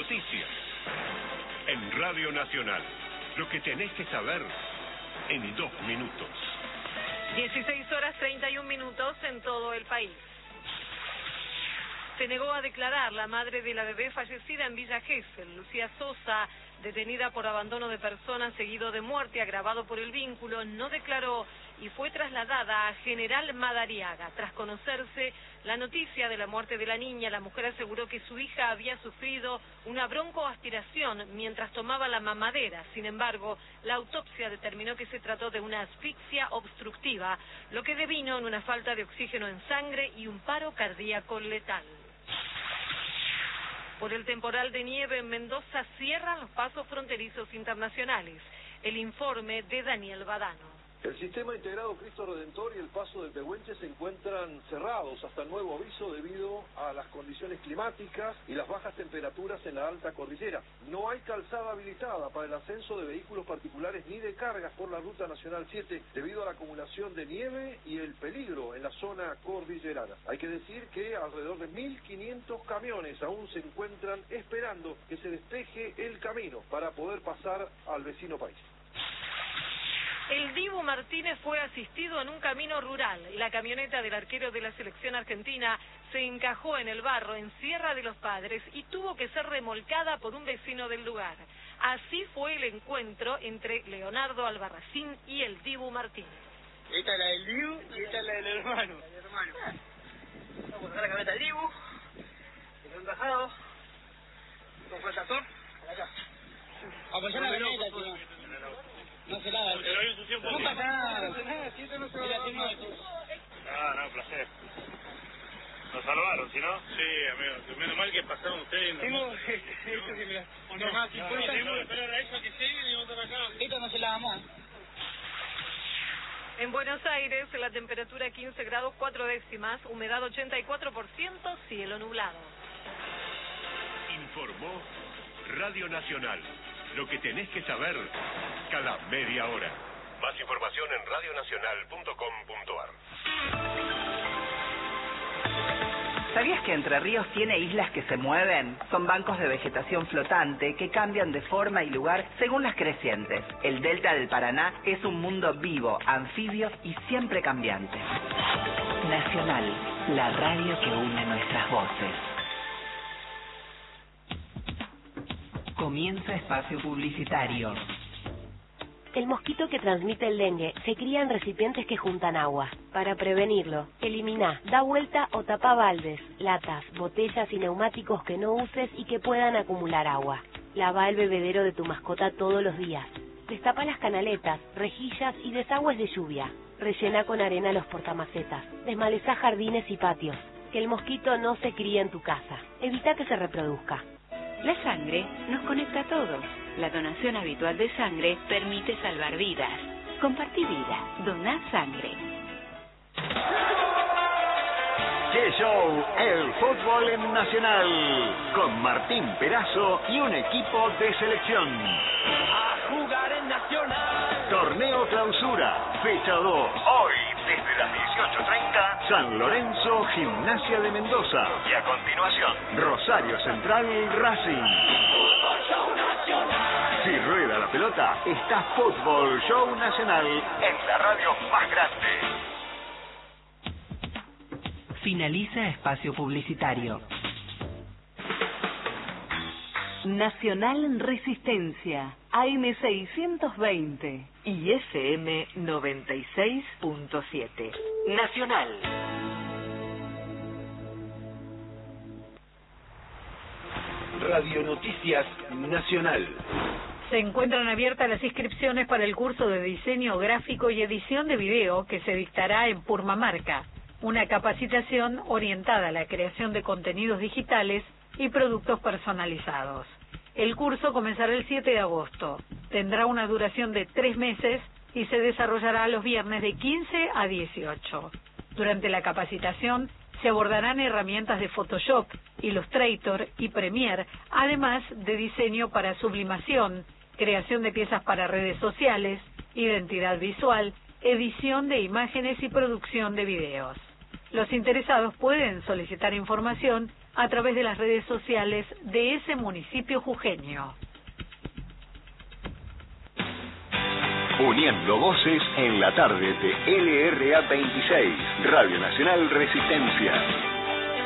Noticias. En Radio Nacional. Lo que tenés que saber en 2 minutos. 16:31 en todo el país. Se negó a declarar la madre de la bebé fallecida en Villa Gesell, Lucía Sosa, detenida por abandono de personas seguido de muerte agravado por el vínculo, no declaró y fue trasladada a General Madariaga. Tras conocerse la noticia de la muerte de la niña, la mujer aseguró que su hija había sufrido una broncoaspiración mientras tomaba la mamadera. Sin embargo, la autopsia determinó que se trató de una asfixia obstructiva, lo que devino en una falta de oxígeno en sangre y un paro cardíaco letal. Por el temporal de nieve en Mendoza cierran los pasos fronterizos internacionales. El informe de Daniel Badano. El sistema integrado Cristo Redentor y el paso del Pehuenche se encuentran cerrados hasta nuevo aviso debido a las condiciones climáticas y las bajas temperaturas en la alta cordillera. No hay calzada habilitada para el ascenso de vehículos particulares ni de cargas por la Ruta Nacional 7 debido a la acumulación de nieve y el peligro en la zona cordillerana. Hay que decir que alrededor de 1.500 camiones aún se encuentran esperando que se despeje el camino para poder pasar al vecino país. El Dibu Martínez fue asistido en un camino rural. La camioneta del arquero de la selección argentina se encajó en el barro en Sierra de los Padres y tuvo que ser remolcada por un vecino del lugar. Así fue el encuentro entre Leonardo Albarracín y el Dibu Martínez. Esta es la del Dibu y esta es la del hermano. Vamos a poner la camioneta del Dibu, que está encajado, con fue el tractor, acá. Apoyá la camioneta, tío. No se lava. Pero hay un sucio un poco. No pasa nada. Si esto no se va a lavar. No, placer. Nos salvaron, ¿sí no? Sí, amigo. Menos mal que pasaron ustedes. Tengo esto que mira. No más, si puede tenemos que esperar a ellos que lleguen y vamos a acá. Esto no se lava más. En Buenos Aires, la temperatura 15 grados 4 décimas, humedad 84%, cielo nublado. Informó Radio Nacional. Lo que tenés que saber cada media hora. Más información en radionacional.com.ar. ¿Sabías que Entre Ríos tiene islas que se mueven? Son bancos de vegetación flotante que cambian de forma y lugar según las crecientes. El delta del Paraná es un mundo vivo, anfibio y siempre cambiante. Nacional, la radio que une nuestras voces. Comienza espacio publicitario. El mosquito que transmite el dengue se cría en recipientes que juntan agua. Para prevenirlo, elimina, da vuelta o tapa baldes, latas, botellas y neumáticos que no uses y que puedan acumular agua. Lava el bebedero de tu mascota todos los días. Destapa las canaletas, rejillas y desagües de lluvia. Rellena con arena los portamacetas. Desmaleza jardines y patios. Que el mosquito no se críe en tu casa. Evita que se reproduzca. La sangre nos conecta a todos. La donación habitual de sangre permite salvar vidas. Compartí vida. Doná sangre. ¡Qué show! El fútbol en Nacional. Con Martín Perazo y un equipo de selección. A jugar en Nacional. Torneo Clausura. Fecha 2. Hoy, desde las 18:30, San Lorenzo, Gimnasia de Mendoza. Y a continuación, Rosario Central, Racing. Fútbol Show Nacional. Si rueda la pelota, está Fútbol Show Nacional en la radio más grande. Finaliza espacio publicitario. Nacional Resistencia, AM 620 y FM 96.7. Nacional. Radio Noticias Nacional. Se encuentran abiertas las inscripciones para el curso de diseño gráfico y edición de video que se dictará en Purmamarca, una capacitación orientada a la creación de contenidos digitales y productos personalizados. El curso comenzará el 7 de agosto, tendrá una duración de 3 meses y se desarrollará los viernes de 15 a 18. Durante la capacitación se abordarán herramientas de Photoshop, Illustrator y Premiere, además de diseño para sublimación, creación de piezas para redes sociales, identidad visual, edición de imágenes y producción de videos. Los interesados pueden solicitar información a través de las redes sociales de ese municipio jujeño. Uniendo voces en la tarde de LRA 26, Radio Nacional Resistencia.